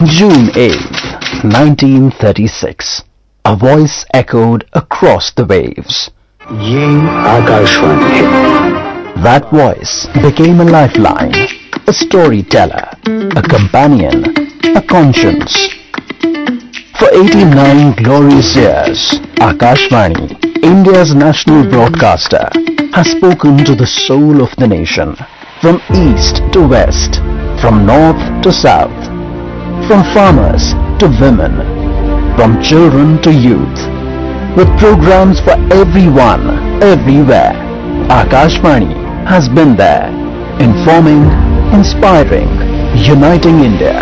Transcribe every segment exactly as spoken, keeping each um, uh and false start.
June eighth, nineteen thirty-six. A voice echoed across the waves. ये आकाशवाणी है. That voice became a lifeline, a storyteller, a companion, a conscience. For eighty-nine glorious years, Akashvani, India's national broadcaster, has spoken to the soul of the nation, from east to west, from north to south, from farmers to women, from children to youth, with programs for everyone, everywhere. Akashvani has been there, informing, inspiring, uniting India.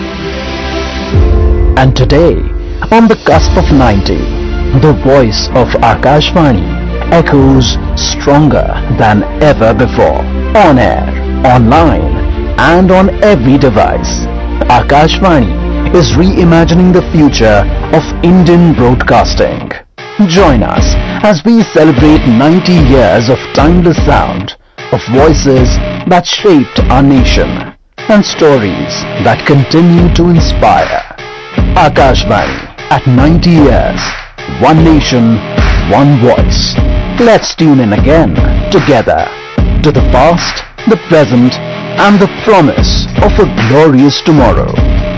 And today, on the cusp of ninety, the voice of Akashvani echoes stronger than ever before, on air, online, and on every device. Akashvani is reimagining the future of Indian broadcasting. Join us as we celebrate ninety years of timeless sound, of voices that shaped our nation, and stories that continue to inspire. Akashvani, at ninety years, one nation, one voice. Let's tune in again, together, to the past, the present, and the promise of a glorious tomorrow.